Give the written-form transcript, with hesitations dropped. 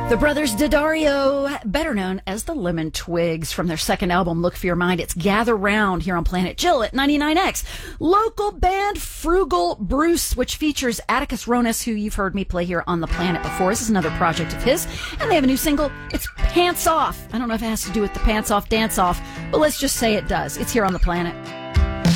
The brothers Daddario, better known as the Lemon Twigs, from their second album, Look For Your Mind. It's Gather Round here on Planet Jill at 99X. Local band Frugal Bruce, which features Atticus Ronas, who you've heard me play here on the planet before. This is another project of his. And they have a new single. It's Pants Off. I don't know if it has to do with the Pants Off Dance Off, but let's just say it does. It's here on the planet.